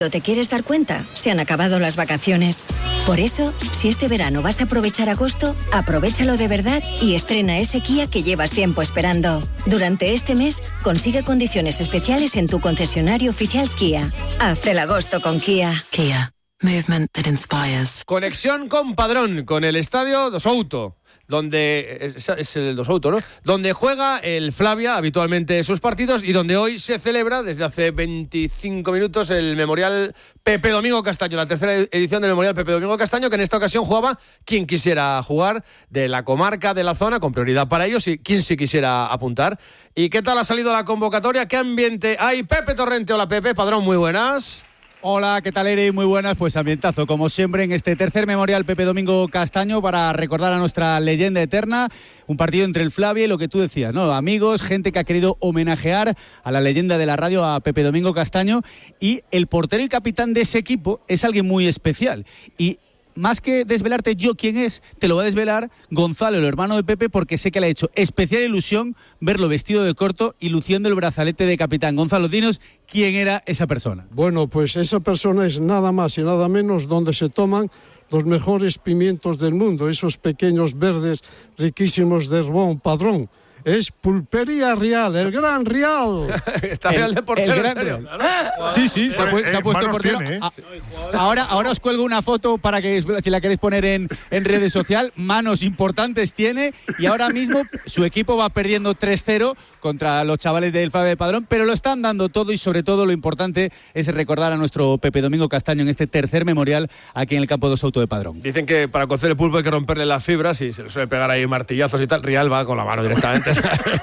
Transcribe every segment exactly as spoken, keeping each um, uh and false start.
¿Te quieres dar cuenta? Se han acabado las vacaciones. Por eso, si este verano vas a aprovechar agosto, aprovéchalo de verdad y estrena ese Kia que llevas tiempo esperando. Durante este mes, consigue condiciones especiales en tu concesionario oficial Kia. Haz el agosto con Kia. Kia. Movement that inspires. Conexión con Padrón, con el Estadio do Souto, donde es, es el do Souto, ¿no? Donde juega el Flavia habitualmente sus partidos y donde hoy se celebra desde hace veinticinco minutos el Memorial Pepe Domingo Castaño, la tercera edición del Memorial Pepe Domingo Castaño, que en esta ocasión jugaba quien quisiera jugar de la comarca, de la zona, con prioridad para ellos y quien sí quisiera apuntar. ¿Y qué tal ha salido la convocatoria? ¿Qué ambiente hay? Pepe Torrente, hola Pepe. Padrón, muy buenas. Hola, ¿qué tal, Eri? Muy buenas, pues ambientazo, como siempre, en este tercer Memorial Pepe Domingo Castaño para recordar a nuestra leyenda eterna, un partido entre el Flavia y lo que tú decías, ¿no? Amigos, gente que ha querido homenajear a la leyenda de la radio, a Pepe Domingo Castaño, y el portero y capitán de ese equipo es alguien muy especial, y más que desvelarte yo quién es, te lo va a desvelar Gonzalo, el hermano de Pepe, porque sé que le ha hecho especial ilusión verlo vestido de corto y luciendo el brazalete de capitán. Gonzalo, dinos quién era esa persona. Bueno, pues esa persona es nada más y nada menos donde se toman los mejores pimientos del mundo, esos pequeños verdes riquísimos de Herbón Padrón. Es Pulpería Real, el Gran Real. Está Real de portero, el gran ¿en serio? Real. Sí, sí, se ha, pu- se ha puesto portero. Tiene, ¿eh? A- ahora, ahora os cuelgo una foto para que, si la queréis poner en, en redes sociales. Manos importantes tiene y ahora mismo su equipo va perdiendo tres cero contra los chavales del Flavia de Padrón, pero lo están dando todo y sobre todo lo importante es recordar a nuestro Pepe Domingo Castaño en este tercer memorial aquí en el campo do Souto de Padrón. Dicen que para cocer el pulpo hay que romperle las fibras y se le suele pegar ahí martillazos y tal. Real va con la mano directamente.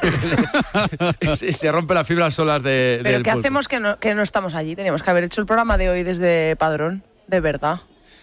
Y se rompe las fibras solas de, pero del ¿qué pulpo. hacemos que no, que no estamos allí? Teníamos que haber hecho el programa de hoy desde Padrón, de verdad.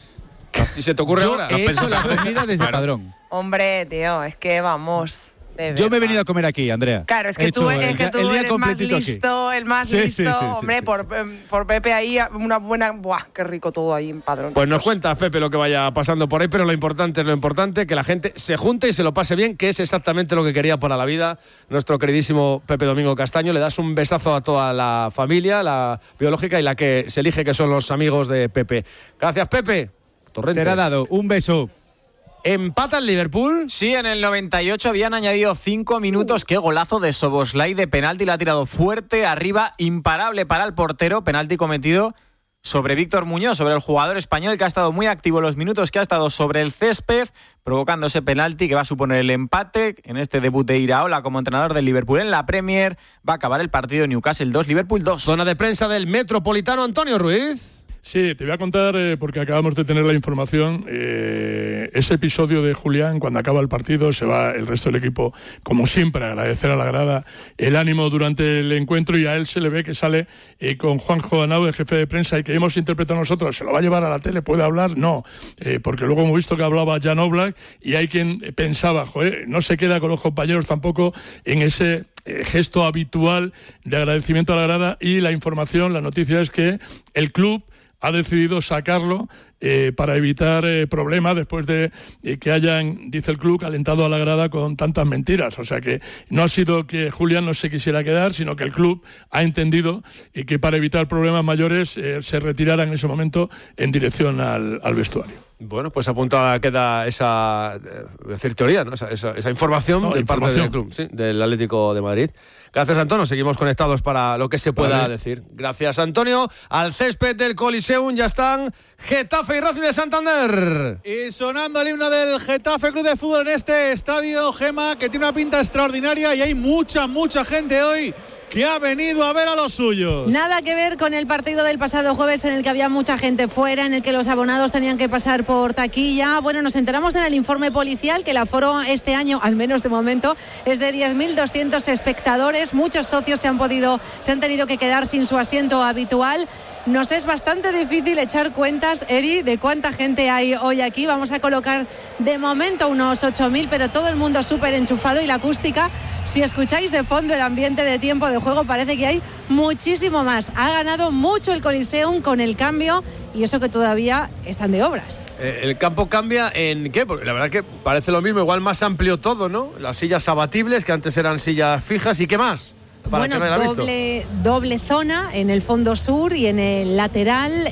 ¿Y se te ocurre Yo ahora? he hecho la comida desde Padrón. Hombre, tío, es que vamos... Yo me he venido a comer aquí, Andrea. Claro, es que He tú, hecho es el, que tú el día eres más completito listo, aquí. el más Sí, listo. sí, sí, hombre, sí, por, sí. por Pepe ahí, una buena... Buah, qué rico todo ahí en Padrón. Pues nos cuentas, Pepe, lo que vaya pasando por ahí, pero lo importante es lo importante, que la gente se junte y se lo pase bien, que es exactamente lo que quería para la vida nuestro queridísimo Pepe Domingo Castaño. Le das un besazo a toda la familia, la biológica y la que se elige, que son los amigos de Pepe. Gracias, Pepe. Torrente. Será dado. Un beso. ¿Empata el Liverpool? Sí, en el noventa y ocho habían añadido cinco minutos. Qué golazo de Szoboszlai de penalti. Le ha tirado fuerte arriba, imparable para el portero. Penalti cometido sobre Víctor Muñoz, sobre el jugador español que ha estado muy activo los minutos que ha estado sobre el césped, provocando ese penalti que va a suponer el empate en este debut de Iraola como entrenador del Liverpool en la Premier. Va a acabar el partido Newcastle dos, Liverpool dos. Zona de prensa del Metropolitano, Antonio Ruiz. Sí, te voy a contar, eh, porque acabamos de tener la información, eh, ese episodio de Julián, cuando acaba el partido, se va el resto del equipo, como siempre, a agradecer a la grada el ánimo durante el encuentro, y a él se le ve que sale eh, con Juanjo Anau, el jefe de prensa, y que hemos interpretado nosotros, ¿se lo va a llevar a la tele? ¿Puede hablar? No, eh, porque luego hemos visto que hablaba Jan Oblak, y hay quien pensaba, joder, no se queda con los compañeros tampoco en ese... Eh, gesto habitual de agradecimiento a la grada, y la información, la noticia es que el club ha decidido sacarlo eh, para evitar eh, problemas después de eh, que hayan, dice el club, alentado a la grada con tantas mentiras. O sea que no ha sido que Julián no se quisiera quedar, sino que el club ha entendido eh, que para evitar problemas mayores eh, se retirara en ese momento en dirección al, al vestuario. Bueno, pues apuntada queda esa eh, decir teoría, ¿no? esa, esa, esa información no, del información. parte del club, sí, del Atlético de Madrid. Gracias, Antonio. Seguimos conectados para lo que se pueda vale. decir. Gracias, Antonio. Al césped del Coliseum ya están Getafe y Racing de Santander. Y sonando el himno del Getafe Club de Fútbol en este estadio, Gema, que tiene una pinta extraordinaria, y hay mucha, mucha gente hoy que ha venido a ver a los suyos. Nada que ver con el partido del pasado jueves, en el que había mucha gente fuera, en el que los abonados tenían que pasar por taquilla. Bueno, nos enteramos en el informe policial que el aforo este año, al menos de momento, es de diez mil doscientos espectadores. Muchos socios se han podido, se han tenido que quedar sin su asiento habitual. Nos es bastante difícil echar cuentas, Eri, de cuánta gente hay hoy aquí. Vamos a colocar de momento unos ocho mil, pero todo el mundo súper enchufado, y la acústica, si escucháis de fondo el ambiente de tiempo de juego, parece que hay muchísimo más. Ha ganado mucho el Coliseum con el cambio, y eso que todavía están de obras. Eh, ¿El campo cambia en qué? Porque la verdad que parece lo mismo, igual más amplio todo, ¿no? Las sillas abatibles, que antes eran sillas fijas, ¿y qué más? Bueno, doble, doble zona en el fondo sur y en el lateral,